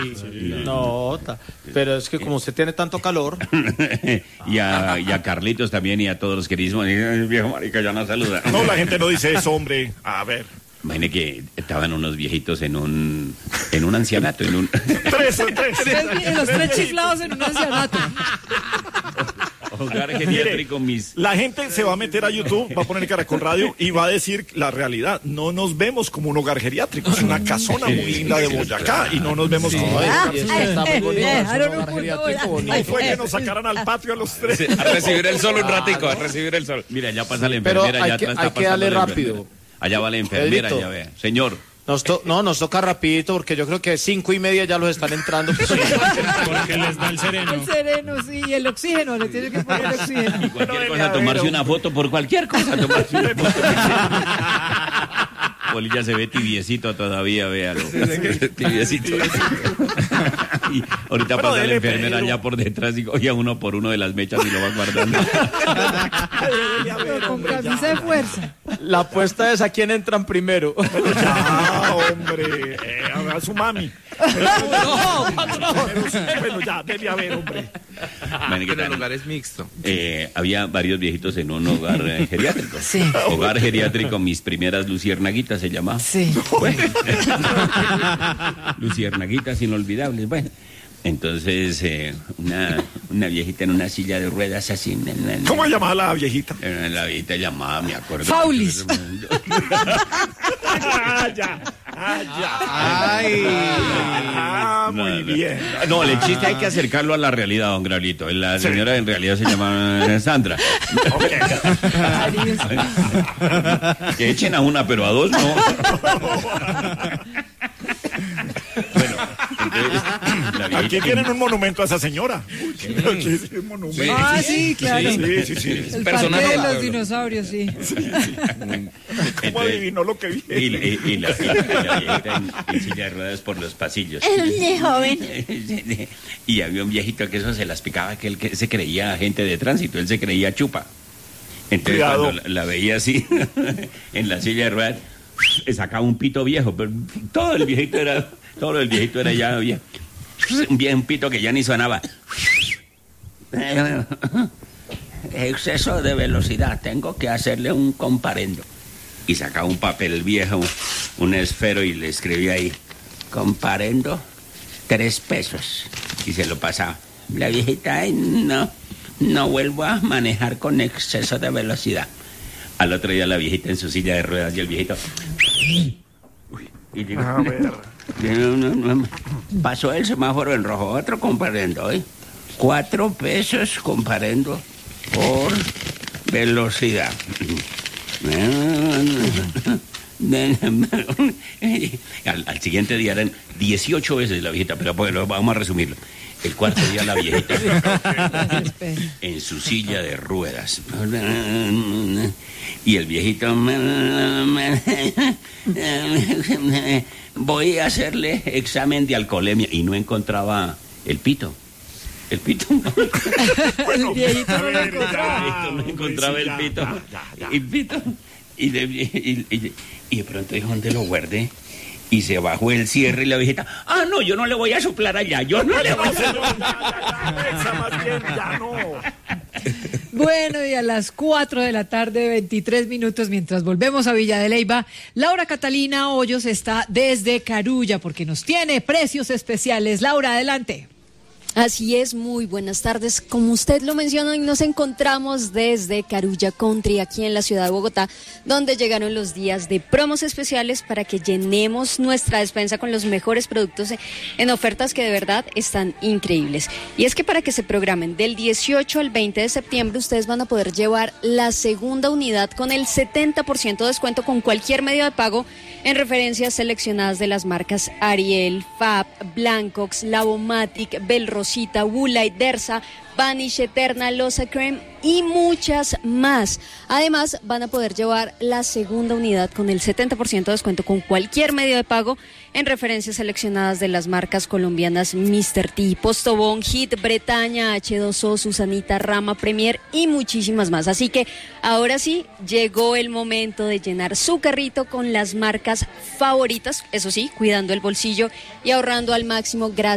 No, pero es que como usted tiene tanto calor. y a Carlitos también y a todos los queridos. Viejo marica, ya no saluda. No, la gente no dice eso, hombre. A ver. Imagine que estaban unos viejitos en un ancianato. Tres. Los tres chiflados en un ancianato. Hogar geriátrico La gente se va a meter a YouTube, va a poner Caracol Radio y va a decir la realidad. No nos vemos como un hogar geriátrico, es una casona muy linda de Boyacá y no nos vemos como Ahí fue que nos sacaran al patio a los tres. A recibir el sol un ratico, a recibir el sol. Mira, ya pasa la enfermera, allá atrás hay que darle rápido. Allá va la enfermera, ya ve. Señor. Nos toca rapidito porque yo creo que 5:30 ya los están entrando. Porque les da el sereno. El sereno, sí, y el oxígeno, le tiene que poner el oxígeno. Y cualquier cosa, tomarse una foto por cualquier cosa, tomarse una foto. Polilla se ve tibiecito todavía, véalo. Tibiecito. Y ahorita pasa la enfermera allá por detrás y coge uno por uno de las mechas y lo va guardando. Con camisa de fuerza. La apuesta es a quién entran primero. Hombre, a su mami. Bueno, ya, debe haber, hombre. El hogar es mixto. Había varios viejitos en un hogar geriátrico. Sí. Hogar geriátrico, mis primeras luciernaguitas se llamaba. Sí. Bueno. Luciernaguitas inolvidables. Bueno, entonces una viejita en una silla de ruedas así. ¿Cómo llamaba la viejita? La viejita llamaba, me acuerdo. Faulis. Muy bien. No, el chiste hay que acercarlo a la realidad, don Graulito. La señora en realidad se llama Sandra. Que echen a una, pero a dos no. Bueno, entonces, aquí tienen un monumento a esa señora. Sí, claro. Sí. El parque de los dinosaurios, sí. ¿Cómo adivinó lo que vi? Y la viejita en silla de ruedas por los pasillos. Joven. Y había un viejito que eso se las picaba, que él se creía agente de tránsito, él se creía chupa. Entonces cuando la veía así, en la silla de ruedas, sacaba un pito viejo, pero todo el viejito era ya había un pito que ya ni sonaba. Exceso de velocidad, tengo que hacerle un comparendo. Y sacaba un papel viejo, un esfero, y le escribía ahí, comparendo, 3 pesos. Y se lo pasaba. La viejita, no vuelvo a manejar con exceso de velocidad. Al otro día la viejita en su silla de ruedas y el viejito. Y digo, a ver. Pasó el semáforo en rojo, otro comparendo, 4 pesos comparendo por velocidad. Al siguiente día eran 18 veces la viejita, pero bueno, vamos a resumirlo. El cuarto día la viejita en su silla de ruedas. Y el viejito, voy a hacerle examen de alcoholemia, y no encontraba el pito. El viejito no lo encontraba. No encontraba el pito. El pito. Y de pronto dijo, ¿dónde lo guardé? Y se bajó el cierre y la viejita, no, yo no le voy a soplar allá, yo no le voy a soplar. Ya no. Bueno, y a las 4 de la tarde, 23 minutos, mientras volvemos a Villa de Leyva, Laura Catalina Hoyos está desde Carulla porque nos tiene precios especiales. Laura, adelante. Así es, muy buenas tardes. Como usted lo menciona, hoy nos encontramos desde Carulla Country, aquí en la ciudad de Bogotá, donde llegaron los días de promos especiales para que llenemos nuestra despensa con los mejores productos en ofertas que de verdad están increíbles. Y es que para que se programen del 18 al 20 de septiembre, ustedes van a poder llevar la segunda unidad con el 70% de descuento con cualquier medio de pago en referencias seleccionadas de las marcas Ariel, Fab, Blancox, Lavomatic, Belrosita, Woolite, Dersa, Vanish, Eterna, Losa Creme y muchas más. Además, van a poder llevar la segunda unidad con el 70% de descuento con cualquier medio de pago en referencias seleccionadas de las marcas colombianas Mr. T, Postobón, Hit, Bretaña, H2O, Susanita, Rama, Premier y muchísimas más. Así que ahora sí, llegó el momento de llenar su carrito con las marcas favoritas, eso sí, cuidando el bolsillo y ahorrando al máximo. Gracias